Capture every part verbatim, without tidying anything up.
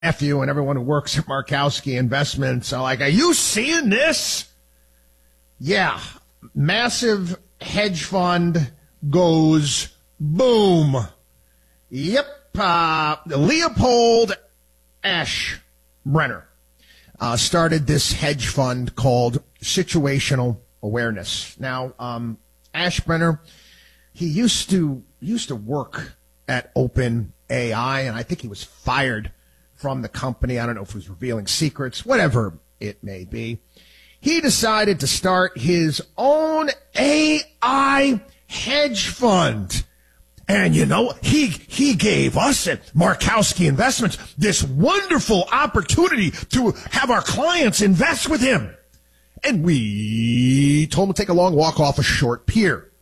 nephew and everyone who works at Markowski Investments are like, are you seeing this? Yeah. Massive hedge fund goes boom. Yep. Uh, Leopold Aschbrenner uh, started this hedge fund called Situational Awareness. Now, um, Aschbrenner, he used to used to work at OpenAI, and I think he was fired from the company. I don't know if he was revealing secrets, whatever it may be. He decided to start his own A I hedge fund. And, you know, he he gave us at Markowski Investments this wonderful opportunity to have our clients invest with him. And we told him to take a long walk off a short pier.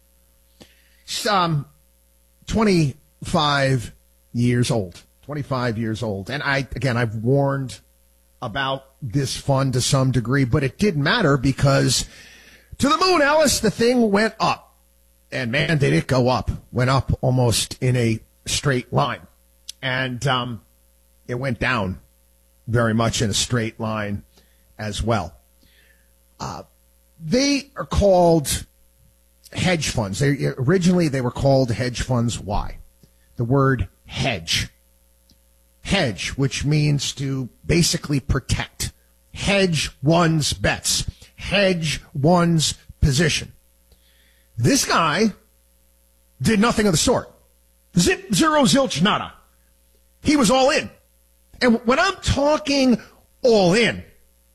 Um, twenty-five years old. twenty-five years old. And I, again, I've warned about this fund to some degree, but it didn't matter because to the moon, Alice, the thing went up. And man, did it go up. Went up almost in a straight line. And um, it went down very much in a straight line as well. Uh, they are called hedge funds. They, originally, they were called hedge funds. Why? The word hedge. Hedge, which means to basically protect. Hedge one's bets. Hedge one's position. This guy did nothing of the sort. Zip, zero, zilch, nada. He was all in. And when I'm talking all in,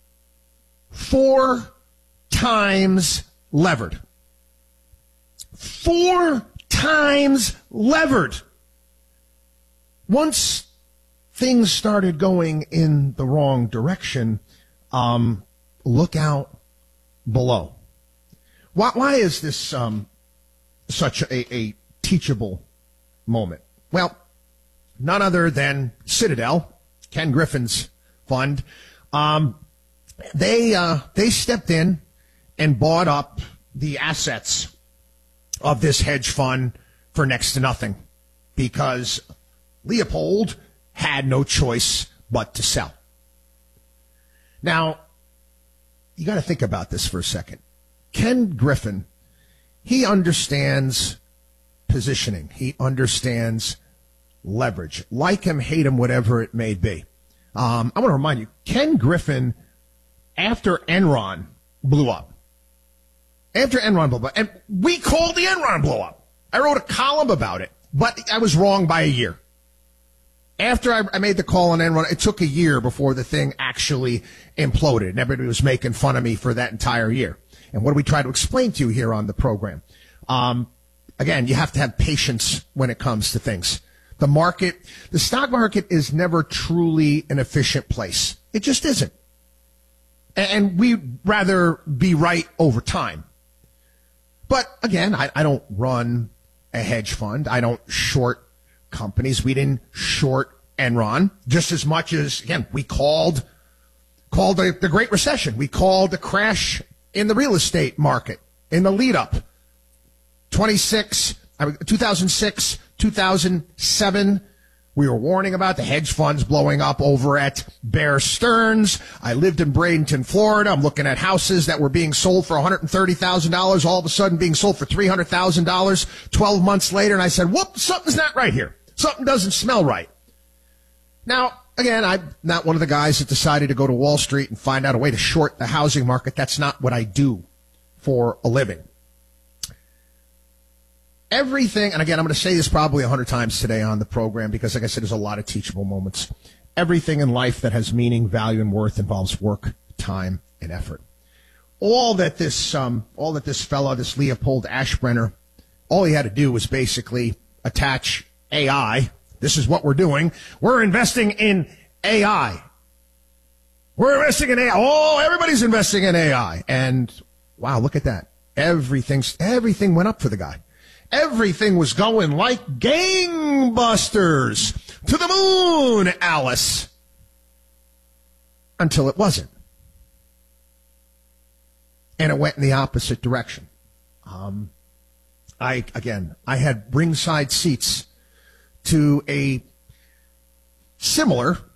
four times levered. Four times levered. Once things started going in the wrong direction, um, look out below. Why, why is this um, such a, a teachable moment? Well, none other than Citadel, Ken Griffin's fund. Um, they uh, they stepped in and bought up the assets of this hedge fund for next to nothing because Leopold had no choice but to sell. Now, you got to think about this for a second. Ken Griffin, he understands positioning. He understands leverage. Like him, hate him, whatever it may be. Um, I want to remind you, Ken Griffin, after Enron blew up, after Enron blew up, and we called the Enron blow up. I wrote a column about it, but I was wrong by a year. After I, I made the call on Enron, it took a year before the thing actually imploded, and everybody was making fun of me for that entire year. And what do we try to explain to you here on the program? Um, again, you have to have patience when it comes to things. The market, the stock market is never truly an efficient place. It just isn't. And we'd rather be right over time. But again, I, I don't run a hedge fund. I don't short companies. We didn't short Enron just as much as, again, we called, called the, the Great Recession. We called the crash in the real estate market in the lead up. twenty-six, two thousand six, two thousand seven, we were warning about the hedge funds blowing up over at Bear Stearns. I lived in Bradenton, Florida. I'm looking at houses that were being sold for one hundred thirty thousand dollars, all of a sudden being sold for three hundred thousand dollars twelve months later. And I said, whoop, something's not right here. Something doesn't smell right. Now, again, I'm not one of the guys that decided to go to Wall Street and find out a way to short the housing market. That's not what I do for a living. Everything, and again, I'm going to say this probably a hundred times today on the program because, like I said, there's a lot of teachable moments. Everything in life that has meaning, value, and worth involves work, time, and effort. All that this, um, all that this fellow, this Leopold Aschbrenner, all he had to do was basically attach A I. This is what we're doing. We're investing in A I. We're investing in A I. Oh, everybody's investing in A I. And wow, look at that. Everything's, everything went up for the guy. Everything was going like gangbusters. To the moon, Alice. Until it wasn't. And it went in the opposite direction. Um, I, again, I had ringside seats to a similar